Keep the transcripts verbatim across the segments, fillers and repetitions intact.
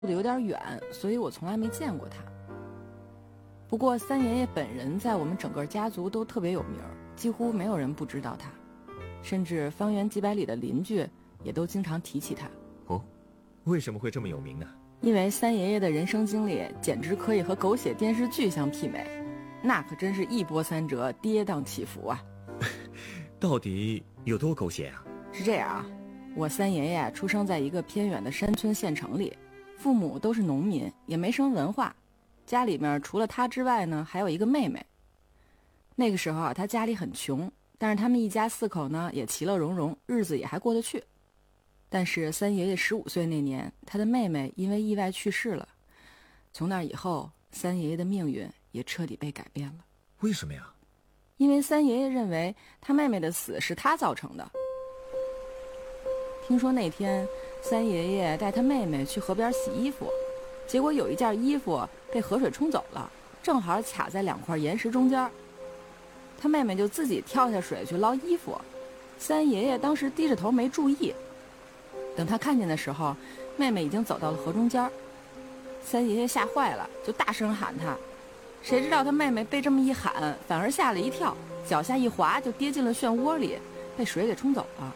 的有点远，所以我从来没见过他。不过三爷爷本人在我们整个家族都特别有名，几乎没有人不知道他，甚至方圆几百里的邻居也都经常提起他。 哦，为什么会这么有名呢？ 因为三爷爷的人生经历简直可以和狗血电视剧相媲美，那可真是一波三折，跌宕起伏啊。 到底有多狗血啊？ 是这样啊，我三爷爷出生在一个偏远的山村县城里，父母都是农民，也没什么文化，家里面除了他之外呢，还有一个妹妹。那个时候啊，他家里很穷，但是他们一家四口呢也其乐融融，日子也还过得去。但是三爷爷十五岁那年，他的妹妹因为意外去世了。从那以后，三爷爷的命运也彻底被改变了。 为什么呀？ 因为三爷爷认为他妹妹的死是他造成的。听说那天三爷爷带他妹妹去河边洗衣服，结果有一件衣服被河水冲走了，正好卡在两块岩石中间。他妹妹就自己跳下水去捞衣服，三爷爷当时低着头没注意，等他看见的时候，妹妹已经走到了河中间。三爷爷吓坏了，就大声喊他，谁知道他妹妹被这么一喊，反而吓了一跳，脚下一滑就跌进了漩涡里，被水给冲走了。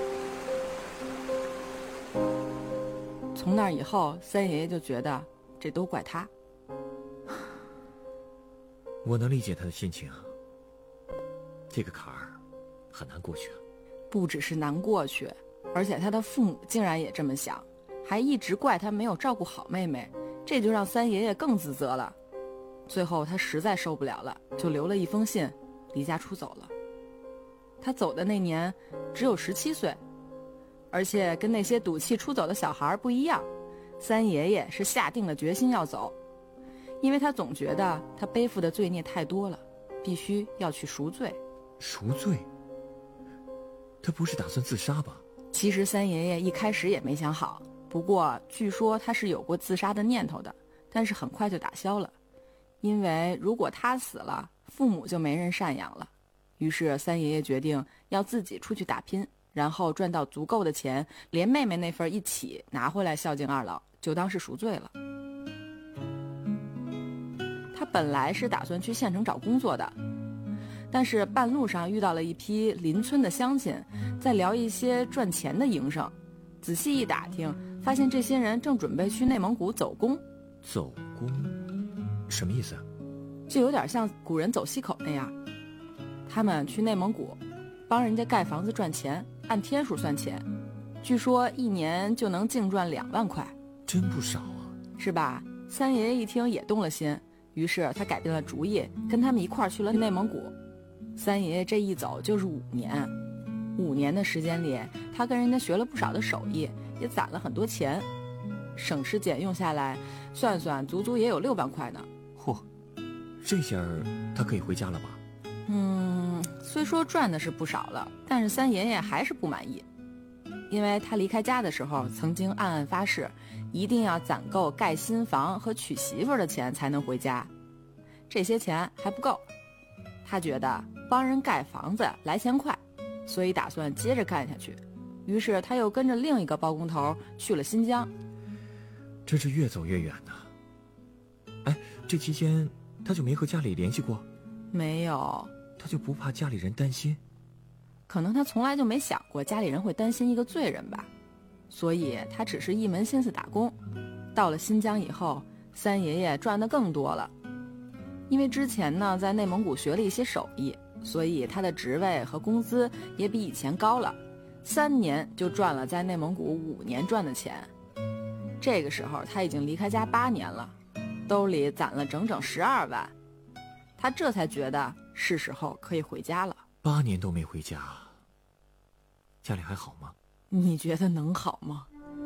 从那以后，三爷爷就觉得这都怪他。 我能理解他的心情，这个坎儿很难过去啊。 不只是难过去，而且他的父母竟然也这么想，还一直怪他没有照顾好妹妹，这就让三爷爷更自责了。最后他实在受不了了，就留了一封信，离家出走了。他走的那年只有十七岁，而且跟那些赌气出走的小孩不一样，三爷爷是下定了决心要走，因为他总觉得他背负的罪孽太多了，必须要去赎罪。 赎罪？他不是打算自杀吧？ 其实三爷爷一开始也没想好，不过据说他是有过自杀的念头的，但是很快就打消了，因为如果他死了，父母就没人赡养了。于是三爷爷决定要自己出去打拼，然后赚到足够的钱，连妹妹那份一起拿回来孝敬二老，就当是赎罪了。他本来是打算去县城找工作的，但是半路上遇到了一批邻村的乡亲，在聊一些赚钱的营生。仔细一打听，发现这些人正准备去内蒙古走工。 走工？什么意思啊？ 就有点像古人走西口那样，他们去内蒙古帮人家盖房子赚钱，按天数算钱，据说一年就能净赚两万块。 真不少啊，是吧？三爷爷一听也动了心，于是他改变了主意，跟他们一块儿去了内蒙古。三爷爷这一走就是五年，五年的时间里，他跟人家学了不少的手艺，也攒了很多钱，省吃俭用下来，算算足足也有六万块呢。 嚯，这下他可以回家了吧？ 嗯，虽说赚的是不少了，但是三爷爷还是不满意，因为他离开家的时候曾经暗暗发誓，一定要攒够盖新房和娶媳妇的钱才能回家，这些钱还不够。他觉得帮人盖房子来钱快，所以打算接着干下去。于是他又跟着另一个包工头去了新疆。 真是越走越远呢。哎，这期间他就没和家里联系过？ 没有。 他就不怕家里人担心？ 可能他从来就没想过家里人会担心一个罪人吧，所以他只是一门心思打工。到了新疆以后，三爷爷赚得更多了。因为之前呢在内蒙古学了一些手艺，所以他的职位和工资也比以前高了，三年就赚了在内蒙古五年赚的钱。这个时候他已经离开家八年了，兜里攒了整整十二万，他这才觉得是时候可以回家了。 八年都没回家，家里还好吗？ 你觉得能好吗？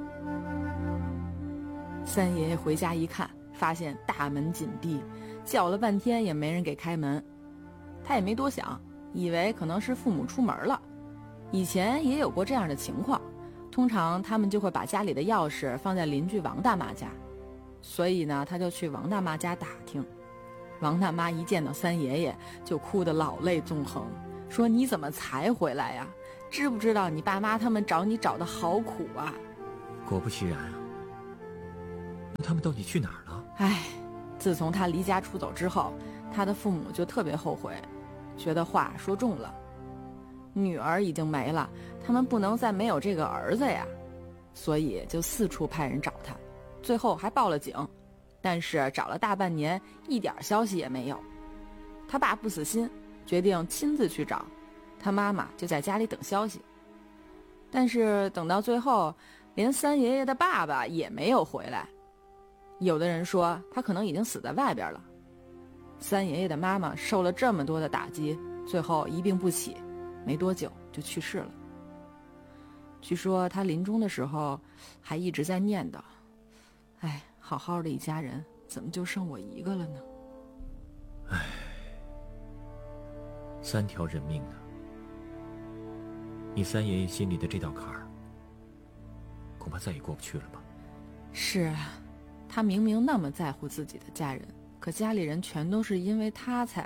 三爷爷回家一看，发现大门紧闭，叫了半天也没人给开门。他也没多想，以为可能是父母出门了。以前也有过这样的情况，通常他们就会把家里的钥匙放在邻居王大妈家，所以呢他就去王大妈家打听。王大妈一见到三爷爷就哭得老泪纵横，说你怎么才回来呀？知不知道你爸妈他们找你找得好苦啊？ 果不其然啊， 他们到底去哪儿了？ 唉，自从他离家出走之后，他的父母就特别后悔，觉得话说重了。女儿已经没了，他们不能再没有这个儿子呀，所以就四处派人找他，最后还报了警，但是找了大半年，一点消息也没有。他爸不死心，决定亲自去找，他妈妈就在家里等消息。但是等到最后，连三爷爷的爸爸也没有回来。有的人说他可能已经死在外边了。三爷爷的妈妈受了这么多的打击，最后一病不起，没多久就去世了。据说他临终的时候还一直在念叨：哎，好好的一家人，怎么就剩我一个了呢？ 唉，三条人命呢，你三爷爷心里的这道坎儿，恐怕再也过不去了吧？ 是啊，他明明那么在乎自己的家人，可家里人全都是因为他才……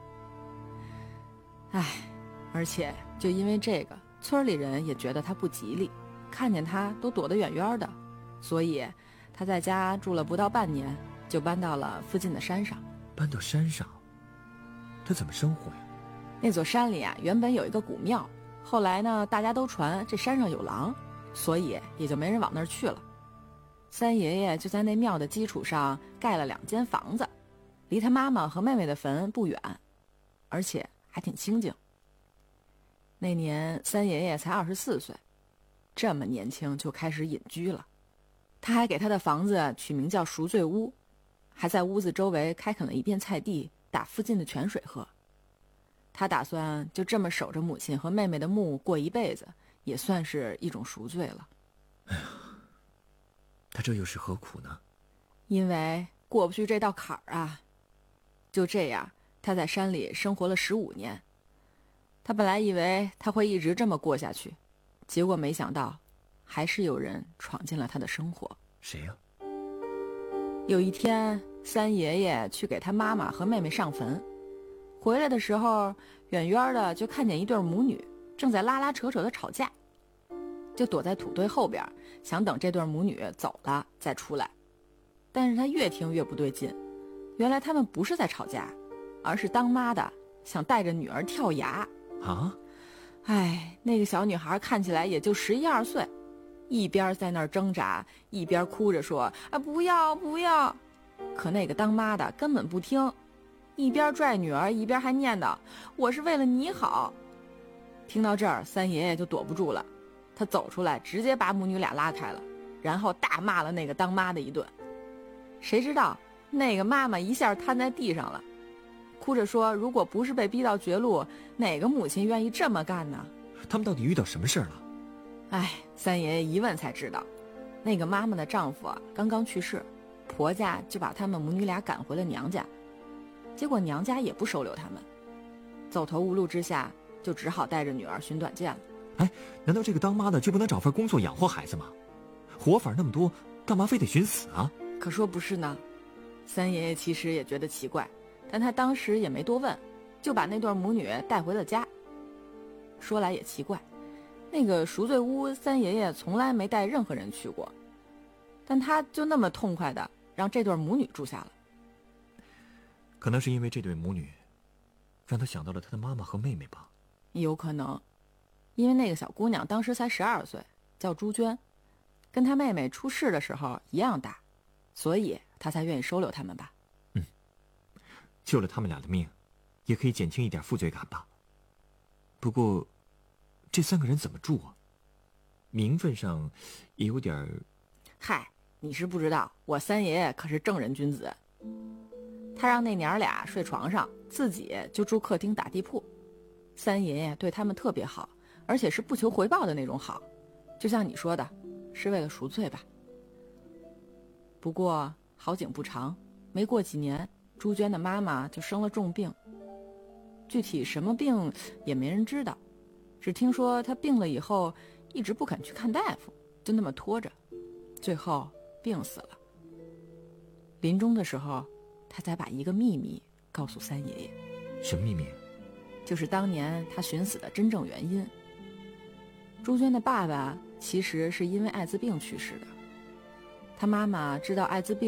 唉，而且就因为这个，村里人也觉得他不吉利，看见他都躲得远远的，所以他在家住了不到半年，就搬到了附近的山上。 搬到山上，他怎么生活呀？ 那座山里啊，原本有一个古庙，后来呢，大家都传这山上有狼，所以也就没人往那儿去了。三爷爷就在那庙的基础上盖了两间房子，离他妈妈和妹妹的坟不远，而且还挺清静。那年三爷爷才二十四岁，这么年轻就开始隐居了。他还给他的房子取名叫赎罪屋，还在屋子周围开垦了一片菜地，打附近的泉水喝。他打算就这么守着母亲和妹妹的墓过一辈子，也算是一种赎罪了。 哎呀，他这又是何苦呢？ 因为过不去这道坎儿啊。就这样，他在山里生活了十五年。他本来以为他会一直这么过下去，结果没想到，还是有人闯进了他的生活。 谁呀？ 有一天，三爷爷去给他妈妈和妹妹上坟，回来的时候，远远的就看见一对母女正在拉拉扯扯的吵架，就躲在土堆后边，想等这对母女走了再出来。但是他越听越不对劲，原来他们不是在吵架，而是当妈的想带着女儿跳崖。 啊！ 哎，那个小女孩看起来也就十一二岁，一边在那儿挣扎，一边哭着说：“啊，不要不要！”可那个当妈的根本不听，一边拽女儿，一边还念叨：“我是为了你好。”听到这儿，三爷爷就躲不住了，他走出来，直接把母女俩拉开了，然后大骂了那个当妈的一顿。谁知道那个妈妈一下瘫在地上了，哭着说：“如果不是被逼到绝路，哪个母亲愿意这么干呢？” 他们到底遇到什么事儿了？ 哎，三爷爷一问才知道，那个妈妈的丈夫啊刚刚去世，婆家就把他们母女俩赶回了娘家，结果娘家也不收留他们，走投无路之下，就只好带着女儿寻短见了。 哎，难道这个当妈的就不能找份工作养活孩子吗？活法那么多，干嘛非得寻死啊？ 可说不是呢，三爷爷其实也觉得奇怪，但他当时也没多问，就把那对母女带回了家。说来也奇怪，那个赎罪屋三爷爷从来没带任何人去过，但他就那么痛快的让这对母女住下了。 可能是因为这对母女让他想到了他的妈妈和妹妹吧。 有可能，因为那个小姑娘当时才十二岁，叫朱娟，跟她妹妹出事的时候一样大，所以他才愿意收留他们吧。 嗯，救了他们俩的命，也可以减轻一点负罪感吧。不过，这三个人怎么住啊？名分上也有点儿…… 嗨，你是不知道，我三爷爷可是正人君子。他让那娘俩睡床上，自己就住客厅打地铺。三爷爷对他们特别好，而且是不求回报的那种好，就像你说的，是为了赎罪吧。不过好景不长，没过几年，朱娟的妈妈就生了重病。具体什么病也没人知道，只听说她病了以后一直不肯去看大夫，就那么拖着，最后病死了。临终的时候，他才把一个秘密告诉三爷爷。 什么秘密？ 就是当年他寻死的真正原因。朱娟的爸爸其实是因为艾滋病去世的，他妈妈知道艾滋病